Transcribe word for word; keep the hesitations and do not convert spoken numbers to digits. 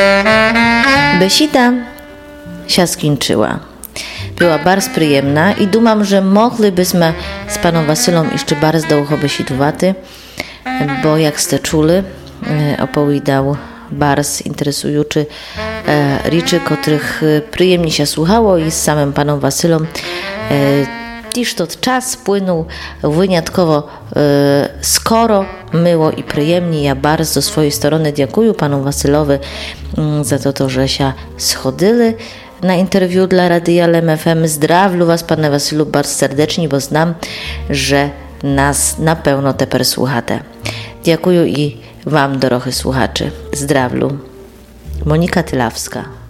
Besida się skończyła. Była bardzo przyjemna i dumam, że moglibyśmy z panem Wasylą jeszcze bardzo długo besidowaty, bo jak ste czuli, opowiadał bardzo interesujący rzeczy, których przyjemnie się słuchało i z samym panem Wasylą iż to czas płynął wyjątkowo e, skoro, miło i przyjemnie. Ja bardzo z swojej strony dziękuję panu Wasylowi m, za to, to, że się schodzili na interwiu dla Radia L M F M. Zdrawlu was, panie Wasylu, bardzo serdecznie, bo znam, że nas na pewno teper słuchacie. Dziękuję i wam, drodzy słuchacze. Zdrawlu. Monika Tylawska.